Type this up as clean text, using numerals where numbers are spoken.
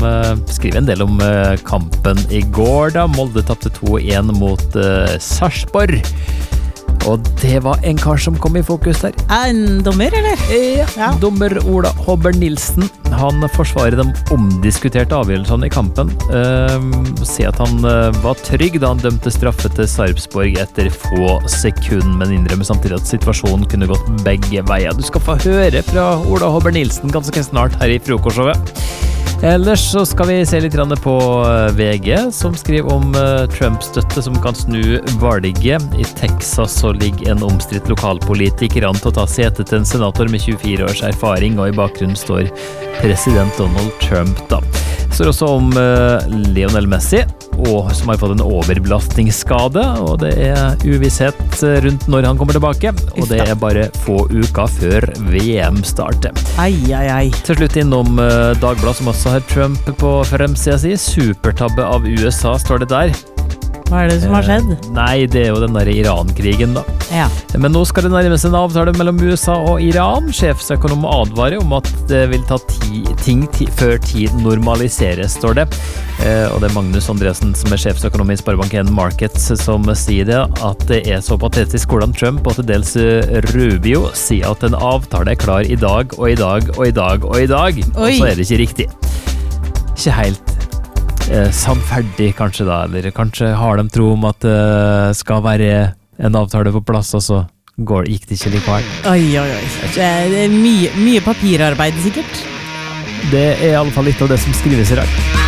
skriver en del om kampen I går da. Molde tappte 2-1 mot Sarpsborg. Og det var en kar som kom I fokus der. En dommer, eller? Ja. Dommer Ola Håber Nilsen. Han forsvarer de omdiskuterte avgjørelsene I kampen. Sier at han var trygg da han dømte straffe til Sarpsborg etter få sekunder, men innrømmer samtidig at situasjonen kunne gått begge veier. Du skal få høre fra Ola Håber Nilsen ganske snart her I frokostshowet. Ellers så skal vi se litt på VG, som skriver om Trump-støtte som kan snu valget. I Texas så ligger en omstridt lokalpolitiker an til å ta sete til en senator med 24 års erfaring, og I bakgrunnen står president Donald Trump da. Det står også om Lionel Messi, som har fått en overbelastningsskade, og det uvisshet rundt når han kommer tilbake, og det bare få uker før VM starter. Ai. Til slutt innom Dagbladet, som også har Trump på fremsida si. Supertabbe av USA, står det der. Hva det som har skjedd? Nei, det jo den der Iran-krigen da. Ja. Men nå skal det nærmest en avtale mellom USA og Iran. Sjefsøkonom advarer om at det vil ta ting før tid normaliseres, står det. Og det Magnus Andresen, som sjefsøkonom I Sparebank1 Markets, som sier det, at det så patetisk hvordan Trump og til dels Rubio sier at en avtale klar I dag, og I dag, og I dag, og I dag. Og så det ikke riktig. Ikke helt sannferdig kanskje da, eller kanskje har de tro om at det skal være en avtale på plass, og så gikk det ikke likevel. Oi. Det mye papirarbeid sikkert. Det I alle fall litt av det som skrives I dag.